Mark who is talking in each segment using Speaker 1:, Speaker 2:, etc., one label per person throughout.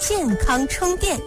Speaker 1: 健康充电。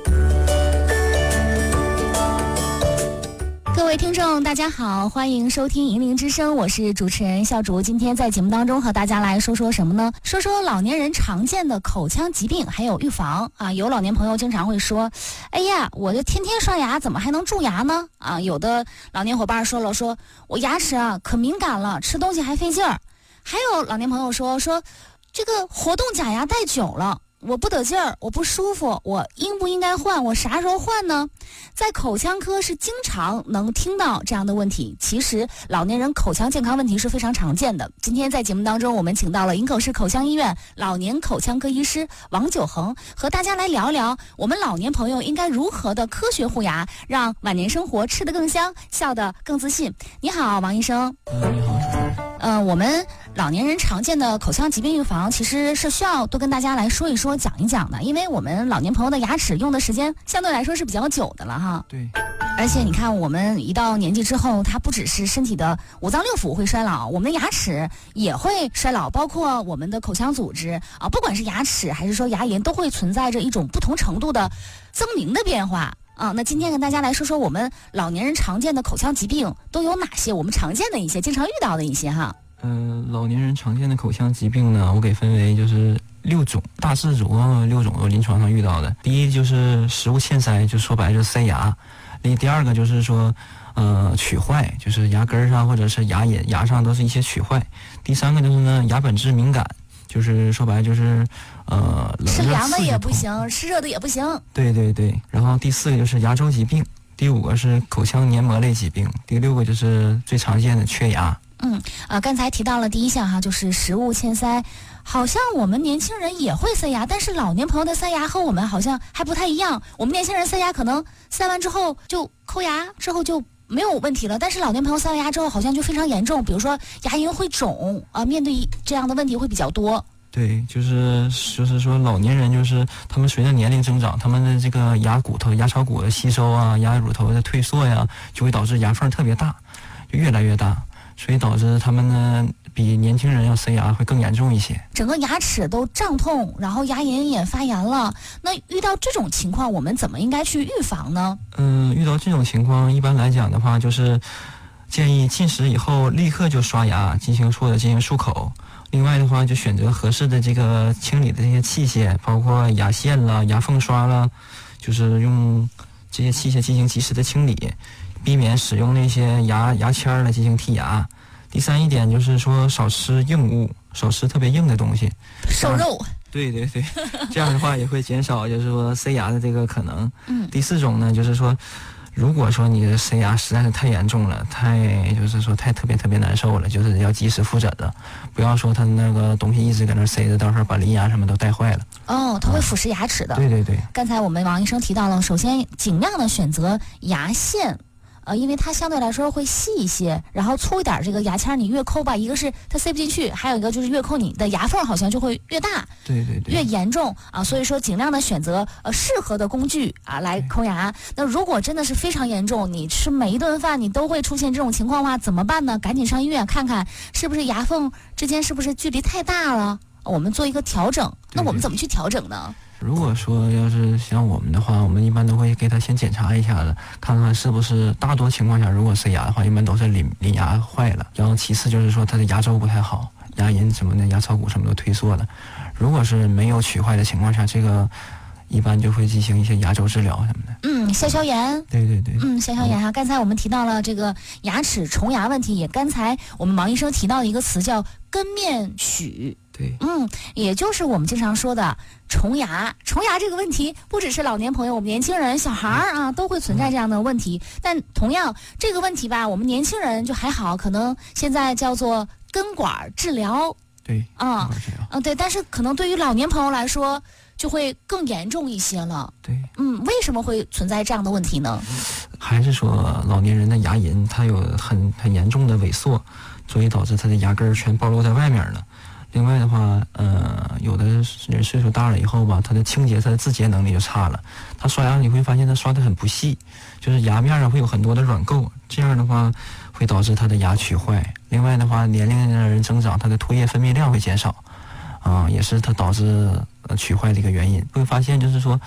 Speaker 2: 各位听众大家好，欢迎收听银铃之声，我是主持人笑竹。今天在节目当中和大家来说说什么呢？说说老年人常见的口腔疾病还有预防啊。有老年朋友经常会说，哎呀，我这天天刷牙怎么还能蛀牙呢？啊，有的老年伙伴说了，说我牙齿啊可敏感了，吃东西还费劲儿。还有老年朋友说这个活动假牙戴久了，我不得劲儿，我不舒服，我应不应该换？我啥时候换呢？在口腔科是经常能听到这样的问题。其实老年人口腔健康问题是非常常见的。今天在节目当中，我们请到了营口市口腔医院老年口腔科医师王九恒，和大家来聊聊我们老年朋友应该如何的科学护牙，让晚年生活吃得更香，笑得更自信。你好，王医生。
Speaker 3: 你好。
Speaker 2: 我们老年人常见的口腔疾病预防其实是需要多跟大家来说一说讲一讲的，因为我们老年朋友的牙齿用的时间相对来说是比较久的了哈。
Speaker 3: 对，
Speaker 2: 而且你看我们一到年纪之后，它不只是身体的五脏六腑会衰老，我们的牙齿也会衰老，包括我们的口腔组织啊，不管是牙齿还是说牙龈，都会存在着一种不同程度的增明的变化啊。那今天跟大家来说说我们老年人常见的口腔疾病都有哪些，我们常见的一些经常遇到的一些哈。
Speaker 3: 老年人常见的口腔疾病呢，我给分为就是6种，大致总共6种，我临床上遇到的。第一就是食物嵌塞，就说白了就是塞牙。第二个就是说龋坏，就是牙根上或者是牙龈牙上都是一些龋坏。第三个就是呢牙本质敏感，就是说白了就是
Speaker 2: 吃凉的也不行，吃热的也不行。
Speaker 3: 对对对。然后第4个就是牙周疾病，第5个是口腔黏膜类疾病，第6个就是最常见的缺牙。
Speaker 2: 刚才提到了第一项哈，就是食物嵌塞，好像我们年轻人也会塞牙，但是老年朋友的塞牙和我们好像还不太一样。我们年轻人塞牙可能塞完之后就抠牙，之后就没有问题了，但是老年朋友塞完牙之后好像就非常严重，比如说牙龈会肿啊，面对这样的问题会比较多。
Speaker 3: 对，就是说老年人就是他们随着年龄增长，他们的这个牙骨头、牙槽骨的吸收啊，牙乳头的退缩呀，就会导致牙缝特别大，就越来越大，所以导致他们呢比年轻人要塞牙会更严重一些，
Speaker 2: 整个牙齿都胀痛，然后牙龈也发炎了。那遇到这种情况，我们怎么应该去预防呢？
Speaker 3: 遇到这种情况，一般来讲的话，就是建议进食以后立刻就刷牙，进行漱口。另外的话，就选择合适的这个清理的这些器械，包括牙线啦、牙缝刷啦，就是用这些器械进行及时的清理，避免使用那些牙签来进行剔牙。第3一点就是说少吃硬物，少吃特别硬的东西，
Speaker 2: 瘦肉。
Speaker 3: 对对对，这样的话也会减少就是说塞牙的这个可能。第4种呢，就是说如果说你的塞牙实在是太严重了，就是说特别难受了，就是要及时复诊了，不要说他那个东西一直搁那塞着，到时候把邻牙什么都带坏了。
Speaker 2: 它会腐蚀牙齿的。
Speaker 3: 对对对。
Speaker 2: 刚才我们王医生提到了，首先尽量的选择牙线。因为它相对来说会细一些，然后粗一点这个牙签你越抠吧，一个是它塞不进去，还有一个就是越抠你的牙缝好像就会越大，
Speaker 3: 对对对，
Speaker 2: 越严重啊。所以说尽量的选择适合的工具啊来抠牙。那如果真的是非常严重，你吃每一顿饭你都会出现这种情况的话，怎么办呢？赶紧上医院看看是不是牙缝之间是不是距离太大了，我们做一个调整。那我们怎么去调整呢？
Speaker 3: 如果说要是像我们的话，我们一般都会给他先检查一下子，看看是不是大多情况下，如果塞牙的话，一般都是邻牙坏了。然后其次就是说他的牙周不太好，牙龈什么的、牙槽骨什么都退缩了。如果是没有龋坏的情况下，这个一般就会进行一些牙周治疗什么的。
Speaker 2: 消炎。
Speaker 3: 对对对。
Speaker 2: 消炎哈。刚才我们提到了这个牙齿虫牙问题，也刚才我们王医生提到的一个词叫根面龋。
Speaker 3: 对。
Speaker 2: 也就是我们经常说的虫牙。虫牙这个问题不只是老年朋友，我们年轻人、小孩啊都会存在这样的问题。但同样这个问题吧，我们年轻人就还好，可能现在叫做根管治疗。
Speaker 3: 对。
Speaker 2: 对，但是可能对于老年朋友来说就会更严重一些了。
Speaker 3: 对。
Speaker 2: 为什么会存在这样的问题呢？
Speaker 3: 还是说老年人的牙龈它有很严重的萎缩，所以导致他的牙根全暴露在外面了。另外的话，有的人岁数大了以后吧，他的清洁、他的自洁能力就差了。他刷牙你会发现他刷得很不细，就是牙面上会有很多的软垢，这样的话会导致他的牙龋坏。另外的话，年龄的人增长，他的唾液分泌量会减少，也是他导致龋坏的一个原因。会发现就是说